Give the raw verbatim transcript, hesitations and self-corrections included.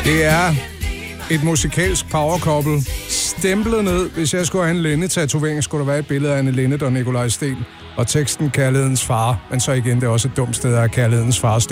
Det er et musikalsk power couple. Stemplet ned. Hvis jeg skulle have en Linde-tatovering, skulle der være et billede af Anne Linnet og Nikolaj Sten. Og teksten Kærlighedens far. Men så igen, det er også et dumt sted af Kærlighedens far.